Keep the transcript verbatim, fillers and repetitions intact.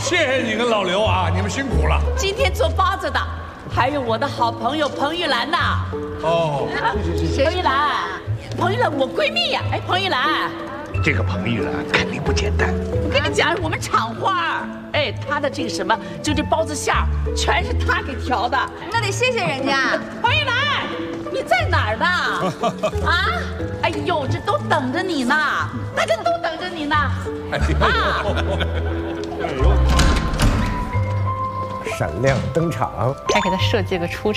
谢谢你跟老刘啊，你们辛苦了。 今天做包子的还有我的好朋友彭玉兰呐。 哦， 彭玉兰，彭玉兰，我闺蜜呀。哎，彭玉兰， 这个彭玉兰肯定不简单。 我跟你讲，我们厂花，哎，她的这个什么，就这包子馅儿，全是她给调的。 那得谢谢人家。 彭玉兰，你在哪儿呢？啊？哎呦，这都等着你呢，大家都等着你呢。啊！ 闪亮登场， 还给他设计个出场。